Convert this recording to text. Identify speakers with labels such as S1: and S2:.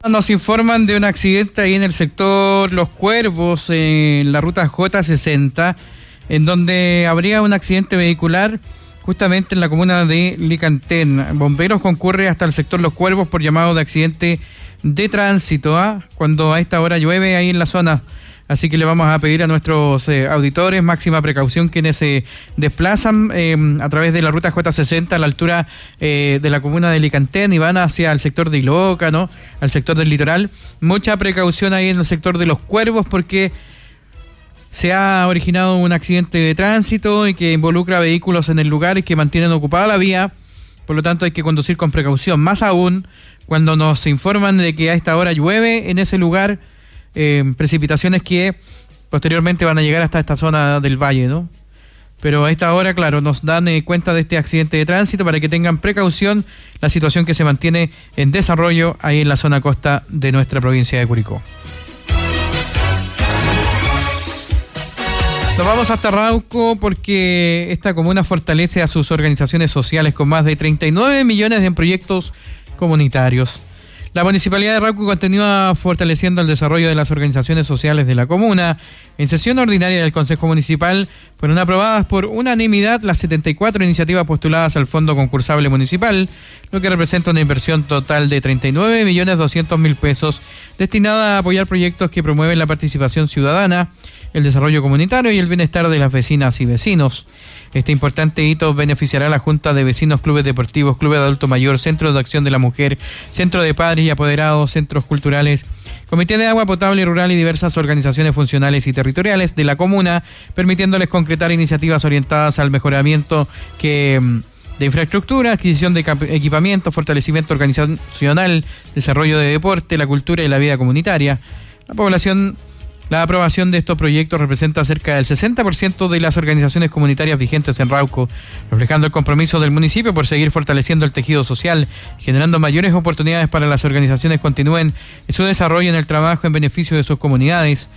S1: Nos informan de un accidente ahí en el sector Los Cuervos, en la ruta J60, en donde habría un accidente vehicular justamente en la comuna de Licantén. Bomberos concurre hasta el sector Los Cuervos por llamado de accidente de tránsito, cuando a esta hora llueve ahí en la zona. Así que le vamos a pedir a nuestros auditores máxima precaución quienes se desplazan a través de la ruta J60 a la altura de la comuna de Licantén y van hacia el sector de Iloca, ¿no? Al sector del litoral. Mucha precaución ahí en el sector de Los Cuervos porque se ha originado un accidente de tránsito y que involucra vehículos en el lugar y que mantienen ocupada la vía. Por lo tanto hay que conducir con precaución. Más aún cuando nos informan de que a esta hora llueve en ese lugar. Precipitaciones que posteriormente van a llegar hasta esta zona del valle, ¿no? Pero a esta hora, claro, nos dan cuenta de este accidente de tránsito para que tengan precaución la situación que se mantiene en desarrollo ahí en la zona costa de nuestra provincia de Curicó. Nos vamos hasta Rauco porque esta comuna fortalece a sus organizaciones sociales con más de 39 millones en proyectos comunitarios. La Municipalidad de Rauco continúa fortaleciendo el desarrollo de las organizaciones sociales de la comuna. En sesión ordinaria del Consejo Municipal fueron aprobadas por unanimidad las 74 iniciativas postuladas al Fondo Concursable Municipal, lo que representa una inversión total de 39.200.000 pesos destinada a apoyar proyectos que promueven la participación ciudadana, el desarrollo comunitario y el bienestar de las vecinas y vecinos. Este importante hito beneficiará a la Junta de Vecinos, Clubes Deportivos, Clubes de Adulto Mayor, Centro de Acción de la Mujer, Centro de Padres y Apoderados, Centros Culturales, Comité de Agua Potable Rural y diversas organizaciones funcionales y territoriales de la comuna, permitiéndoles concretar iniciativas orientadas al mejoramiento de infraestructura, adquisición de equipamiento, fortalecimiento organizacional, desarrollo de deporte, la cultura y la vida comunitaria. La aprobación de estos proyectos representa cerca del 60% de las organizaciones comunitarias vigentes en Rauco, reflejando el compromiso del municipio por seguir fortaleciendo el tejido social, generando mayores oportunidades para las organizaciones continúen en su desarrollo en el trabajo en beneficio de sus comunidades.